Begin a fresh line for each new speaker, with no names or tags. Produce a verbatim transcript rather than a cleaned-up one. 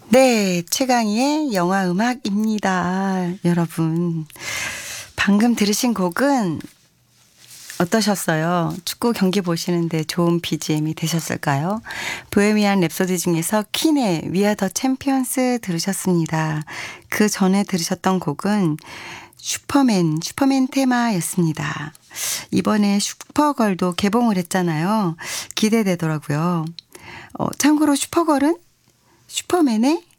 네, 최강희의 영화 음악입니다. 여러분, 방금 들으신 곡은 어떠셨어요? 축구 경기 보시는데 좋은 비지엠이 되셨을까요? 보헤미안 랩소디 중에서 퀸의 We Are The Champions 들으셨습니다. 그 전에 들으셨던 곡은 슈퍼맨, 슈퍼맨 테마였습니다. 이번에 슈퍼걸도 개봉을 했잖아요. 기대되더라고요. 어, 참고로 슈퍼걸은 슈퍼맨의